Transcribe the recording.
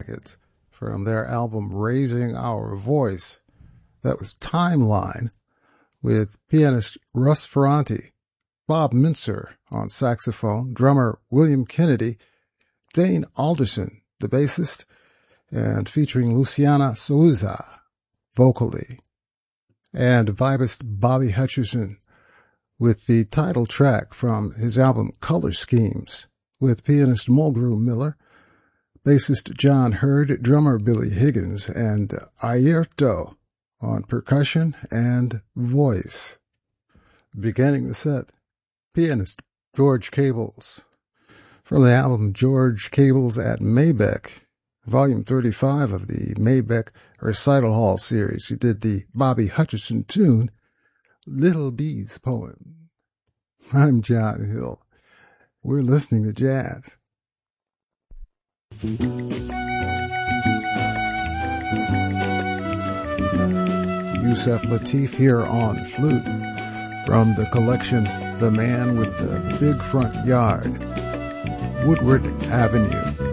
Jagged from their album Raising Our Voice. That was Timeline with pianist Russ Ferranti, Bob Mintzer on saxophone, drummer William Kennedy, Dane Alderson, the bassist, and featuring Luciana Souza vocally, and vibist Bobby Hutcherson with the title track from his album Color Schemes with pianist Mulgrew Miller, bassist John Hurd, drummer Billy Higgins, and Airto on percussion and voice. Beginning the set, pianist George Cables from the album George Cables at Maybeck, Volume 35 of the Maybeck Recital Hall series. He did the Bobby Hutcherson tune, Little Bee's Poem. I'm John Hill. We're listening to jazz. Yusef Lateef here on flute from the collection The Man with the Big Front Yard, Woodward Avenue.